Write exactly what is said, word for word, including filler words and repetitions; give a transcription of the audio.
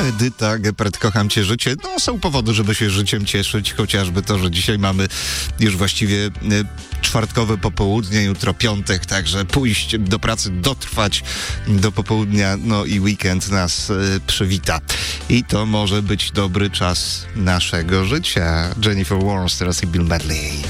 Edyta Geppert, kocham cię życie. No, są powody, żeby się życiem cieszyć, chociażby to, że dzisiaj mamy już właściwie e, czwartkowe popołudnie, jutro piątek, także pójść do pracy, dotrwać do popołudnia, no i weekend nas e, przywita. I to może być dobry czas naszego życia. Jennifer Warnes teraz i Bill Medley.